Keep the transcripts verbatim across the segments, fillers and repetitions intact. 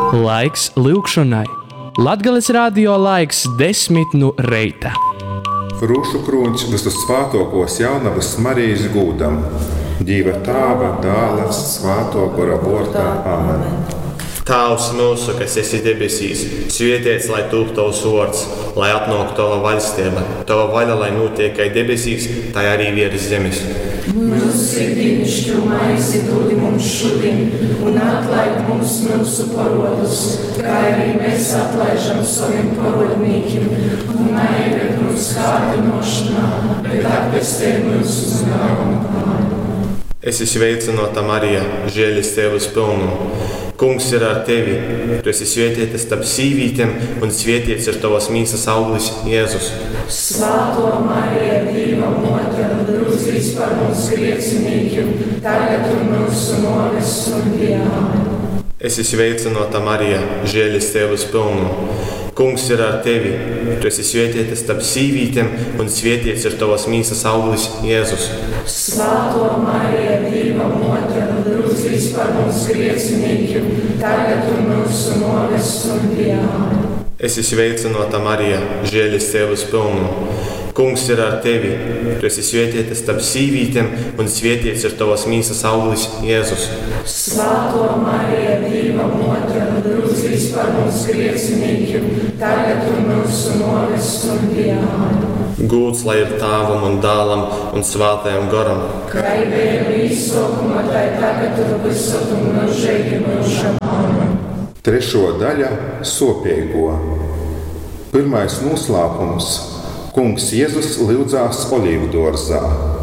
Laiks lūgšanai. Latgales radio laiks desmit no reita. Rūšu krūņš visuzsvātokos jaunavas Marijas gūdam. Dieva Tēva, Dēla, Svēto gara vārdā. Amen. Tēvs mūsu, kas esi debesīs, svētīts lai top tavs vārds, lai atnāk tava valstība, tava vaļa, lai notiek kā debesīs, tā arī virs zemes. Mūsu ikdienišķo maizi dod mums šodien, un atlaid mums mūsu parodus, kā arī mēs atlaižam saviem parodnīkiem, un neieved mūsu kārdinošanā, bet atpestī mūsu no ļauna. Esi sveicināta Marija, žēlastības pilna. Kungs ir ar tevi, tu esi svētīta starp sīvītēm, un svētīts ir tavas mīsas auglis, Jēzus. Svētā Marija, Dieva mote, lūdz par mums griecinīkiem, tagad un mūsu nāves stundā. Esi sveicināta Marija, žēlastības pilna. Kungs ir ar tevi, tu esi svētīta starp sīvītēm, un svētīts ir tavas mīsas auglis, Jēzus. Svētā Marija, Dieva mote, lūdz par mums griecinīkiem, tagad un mūsu nāves stundā. Esi sveicināta Marija, žēlastības pilna. Kungs ir ar tevi, tu esi svētīta starp sīvītēm, un svētīts ir tavas mīsas auglis, Jēzus. Svētā Marija, Dieva mote, lūdz par mums griecinīkiem, tagad un mūsu nāves stundā. Gūts lai ir Tēvam un Dēlam un Svētajam garam. Kā bija līdzsākumā, tā tagad un visur un mūžīgi mūžam. Amen. Trešo daļa – sopeigo. Pirmais noslēpums – Kungs Jēzus lūdzās olīvdārzā.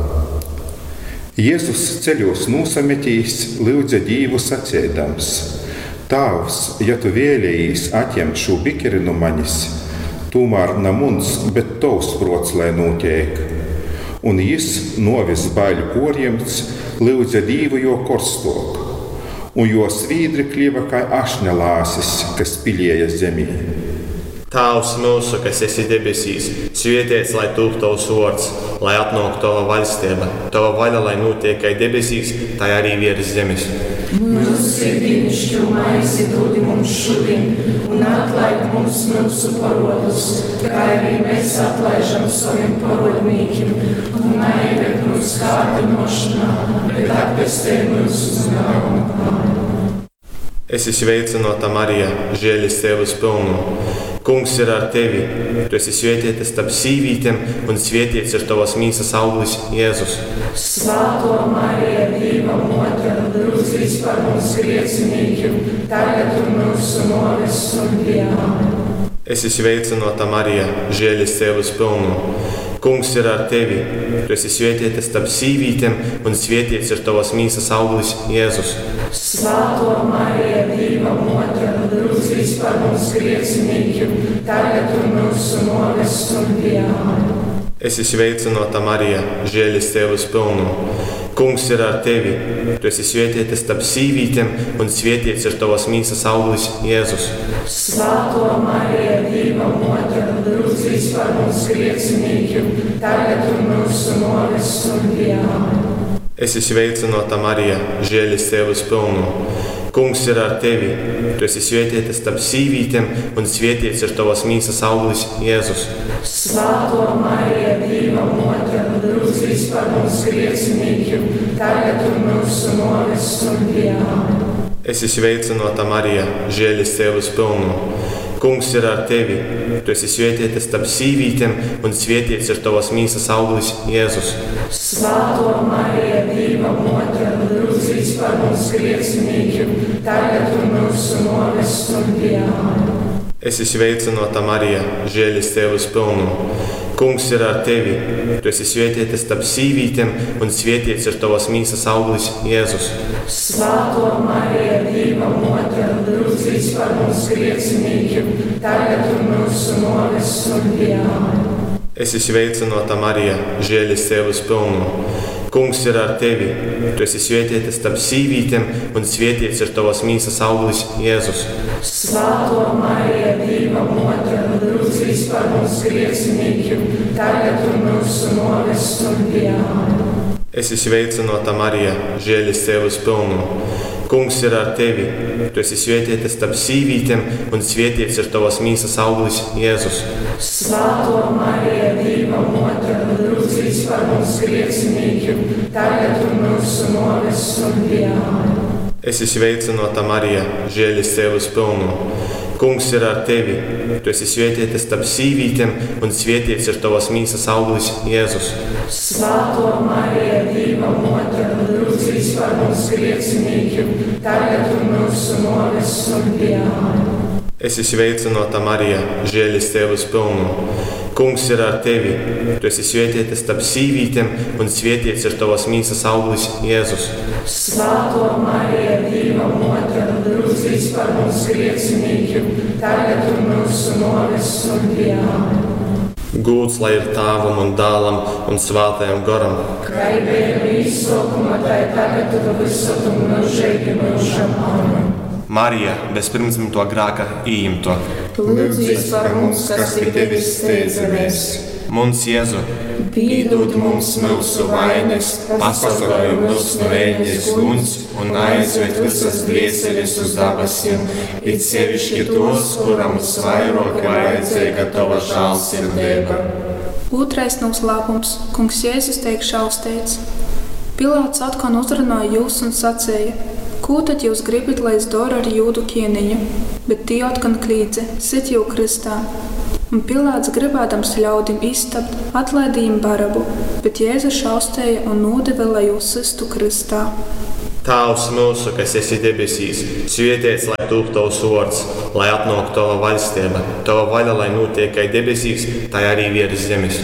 Jēzus ceļos nosametīs lūdza Dievu sacēdams: Tēvs, ja tu vēlējies atņemt šo bikeri no manis, tomēr ne muns, bet tavs prots lai notiek. Un jis novis baiļu porjemts, lūdza Dievu jo korstok, un jo svīdri klieva kā ašņa lāsis, kas pilēja zemī. Tēvs mūsu, kas esi debesīs, svētīts lai top tavs vārds, lai atnāk tava valstība, tava vaļa, lai notiek kā debesīs, tā arī virs zemes. Mūsu ikdienišķo maizi dod mums šodien, un atlaid mums mūsu parodus, kā arī mēs atlaižam saviem parodnīkiem, un neieved mūsu kārdinošanā, bet atpestī mūsu no ļauna. Esi sveicināta Marija, žēlastības pilna. Kungs ir ar tevi, tu esi svētīta starp sīvītēm, un svētīts ir tavas mīsas auglis, Jēzus. Svētā Marija, Dieva mote, lūdz par mums griecinīkiem, tagad un mūsu nāves stundā. Esi sveicināta Marija, žēlastības pilna. Kungs ir ar tevi, tu esi svētīta starp sīvītēm, un svētīts ir tavas mīsas auglis, Jēzus. Svētā Marija, Dieva mote, lūdz par mums griecinīkiem, tagad un mūsu nāves stundā. Esi sveicināta Marija, žēlastības pilna. Kungs ir ar tevi, tu esi svētīta starp sīvītēm, un svētīts ir tavas mīsas auglis, Jēzus. Svētā Marija, Dieva mote, lūdz par mums griecinīkiem, tagad un mūsu nāves stundā. Esi sveicināta Marija, žēlastības pilna. Kungs ir ar tevi, tu esi svētīta starp sīvītēm, un svētīts ir tavas mīsas auglis, Jēzus. Svētā Marija, Dieva mote, lūdz par mums griecinīkiem, tagad un mūsu nāves stundā. Esi sveicināta Marija, žēlastības pilna. Kungs ir ar tevi, tu esi svētīta starp sīvītēm, un svētīts ir tavas mīsas auglis, Jēzus. Svētā Marija, Dieva mote, lūdz par mums griecinīkiem, tagad un mūsu nāves stundā. Esi sveicināta Marija, žēlastības pilna. Kungs ir ar tevi, tu esi svētīta starp sīvītēm, un svētīts ir tavas mīsas auglis, Jēzus. Svētā Marija, Dieva mote, lūdz par mums griecinīkiem, tagad un mūsu nāves stundā. Esi sveicināta Marija, žēlastības pilna. Kungs ir ar tevi, tu esi svētīta starp sīvītēm, un svētīts ir tavas mīsas auglis, Jēzus. Svētā Marija, Dieva mote, lūdz par mums griecinīkiem, tagad un mūsu nāves stundā. Esi sveicināta Marija, žēlastības pilna. Kungs ir ar tevi, tu esi svētīta starp sīvītēm, un svētīts ir tavas mīsas auglis, Jēzus. Svētā Marija, Dieva mote, lūdz par mums grēciniekiem, tagad un mūsu nāves stundā. Esi sveicināta, Marija, žēlastības pilna. Kungs ir ar tevi, tu esi svētīta starp sīvītēm, un svētīts ir tavas mīsas auglis, Jēzus. Svētā Marija, Dieva mote, lūdz par mums grēciniekiem, tagad un mūsu nāves stundā. Esi sveicināta, Marija, žēlastības pilna. Kungs ir ar tevi, tu esi svētīta starp sīvītēm, un svētīts ir tavas mīsas auglis, Jēzus. Svētā Marija, Dieva mote, lūdz par mums grēciniekiem, tagad un mūsu nāves stundā. Gūts lai ir Tēvam un Dēlam un Svētajam garam. Kā bija izsākumā, tā tagad un visur un mūžīgi mūžam. Amen. Marija, bez pirmsdzimto grēka ījimto. Lūdz par mums, kas pie tevis steidzamies. Mums, Jēzu, Piedod mums mūsu vainas, pasargāj mūs no ēņas guns un aizved visas dvieseles uz debesīm, it sevišķi tos, kuram visvairāk vajadzīga tava žēlsirdība. Otrais noslēpums. Kungs Jēzus tiek šausteits. Pilāts atkal uzrunāja jūs un sacīja: Ko tad jūs gribat, lai es daru ar jūdu ķēniņu? Bet tie atkal klīdza: Sit jau kristā. Un Pilāts, gribēdams ļaudim iztapt, atlaidīja Barabu, bet Jēzus šaustēja un nodeva, lai jūs sistu kristā. Tēvs mūsu, kas esi debesīs, svētīts lai top tavs vārds, lai atnāk tava valstība, tava vaļa, lai notiek kā debesīs, tā arī virs zemes.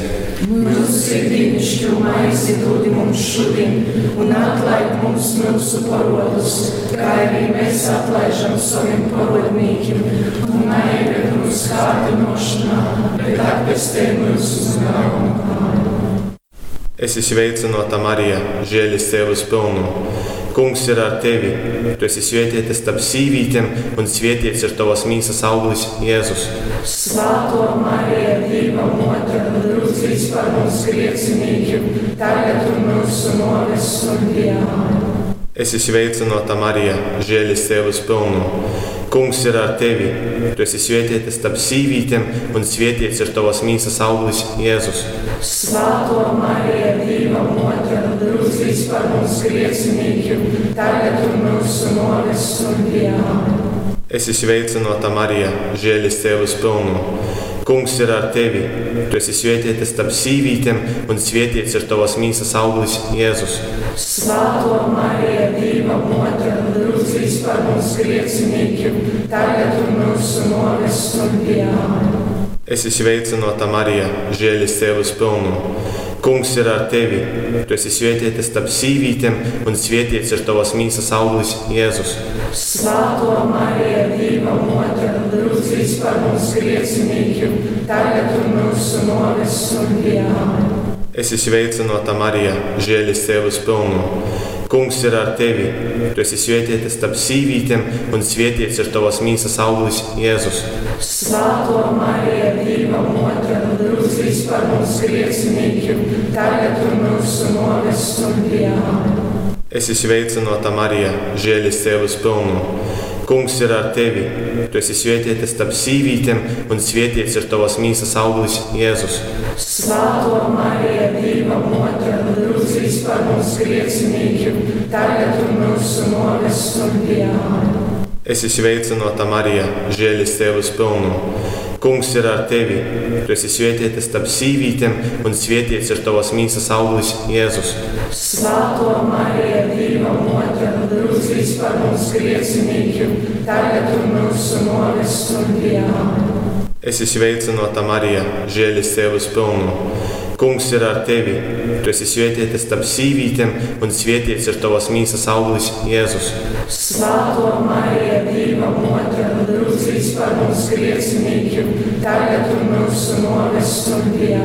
Mūsu ikdienišķo maizi dod mums šodien, un atlaid mums mūsu parodus, kā arī mēs atlaižam saviem parodnīkiem, un neieved mūsu kārdinošanā, bet atpestī mūsu ļaunumā. Esi sveicināta, Marija, žēlastības pilna. Kungs ir ar tevi, tu esi svētīta starp sīvītēm, un svētīts ir tavas mīsas auglis, Jēzus. Svētā Marija, Dieva mote, lūdz par mums grēciniekiem, tagad un mūsu nāves stundā. Esi sveicināta, Marija, žēlastības pilna. Kungs ir ar tevi, tu esi svētīta starp sīvītēm, un svētīts ir tavas mīsas auglis, Jēzus. Svētā Marija, Dieva mote, lūdz par mums grēciniekiem, tagad un mūsu nāves stundā. Esi sveicināta, Marija, žēlastības pilna. Kungs ir ar tevi, tu esi svētīta starp sīvītēm, un svētīts ir tavas mīsas auglis, Jēzus. Svētā Marija, Dieva mote, lūdz par mums grēciniekiem, tagad un mūsu nāves stundā. Esi sveicināta, Marija, žēlastības pilna. Kungs ir ar tevi, tu esi svētīta starp sīvītēm, un svētīts ir tavas mīsas auglis, Jēzus. Svētā Marija, Dieva mote, lūdz par mums grēciniekiem, tagad un mūsu nāves stundā. Esi sveicināta, Marija, žēlastības pilna. Kungs ir ar tevi, tu esi svētīta starp sīvītēm, un svētīts ir tavas mīsas auglis, Jēzus. Svētā Marija, Dieva mote, lūdz par mums grēciniekiem, tagad un mūsu nāves stundā. Esi sveicināta, Marija, žēlastības pilna. Kungs ir ar tevi, tu esi svētīta starp sīvītēm, un svētīts ir tavas mīsas auglis, Jēzus. Svētā Marija, Dieva mote, lūdz par mums grēciniekiem, tagad un mūsu nāves stundā. Esi sveicināta, Marija, žēlastības pilna. Kungs ir ar tevi, tu esi svētīta starp sīvītēm, un svētīts ir tavas mīsas auglis, Jēzus. Svētā Marija, Dieva mote, lūdz par mums grēciniekiem, tagad un mūsu nāves stundā. Esi sveicināta, Marija, žēlastības pilna. Kungs ir ar tevi, tu esi svētīta starp sīvītēm, un svētīts ir tavas mīsas auglis, Jēzus. Svētā Marija, Dieva mote, lūdz par mums grēciniekiem, tagad un mūsu nāves stundā.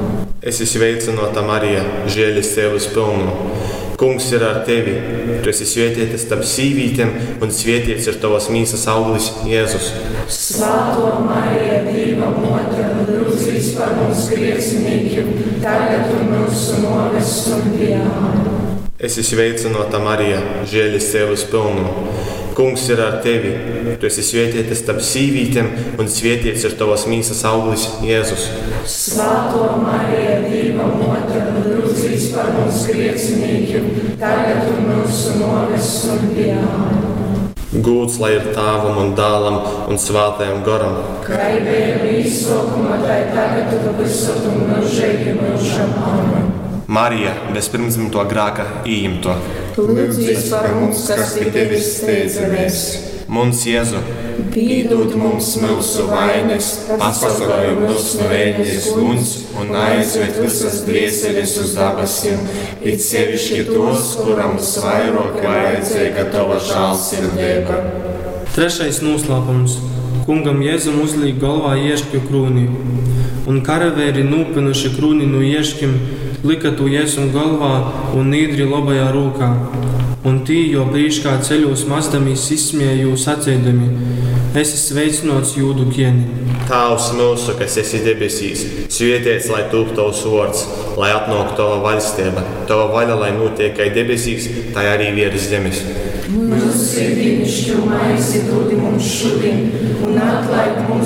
Esi sveicināta, Marija, žēlastības pilna. Kungs ir ar tevi, tu esi svētīta starp sīvītēm, un svētīts ir tavas mīsas auglis, Jēzus. Svētā Marija, Dieva mote, lūdz par mums grēciniekiem, tagad un mūsu nāves stundā. Es esmu sveicināta Marija, žēlastības pilna. Kungs ir ar tevi. Tu esi svētīta starp sīvītēm, un svētīts ir tavas mīsas auglis, Jēzus. Svētā Marija, Dieva mote, lūdz par mums grēciniekiem, tagad un mūsu nāves stundā. Gūts lai ir Tēvam un Dēlam un Svētajam garam. Kā bija līdzsākumā, tā tagad un visur un mūžīgi mūžam. Amen. Marija, bez pirmsdzimto grēka ījimto. Lūdz par mums, kas pie tevis steidzamies. Mums Jēzu, Piedod mums mūsu vainas, pasargāj mūs no ēģes guns un aizved visas dvieseles uz debesīm, it sevišķi tos, kuram visvairāk vajadzīga tava žēlsirdība. Trešais noslēpums. Kungam Jēzum uzlīk galvā ieškju krūni, un karavēri nūpinuši krūni no ieškim, lika to Jēzum galvā un nīdri labajā rokā. Un tī jo brīžkā ceļos mazdamīs izsmēju sacēdami: Esi sveicināts jūdu ķēniņ. Tēvs mūsu, kas esi debesīs, svētīts lai tūp tavs vārds, lai atnāk tava valstība, tava vaļa, lai notiek kā debesīs, tā arī virs zemes. Mūsu dienascho maizi dod mums šodien, un atlaid mums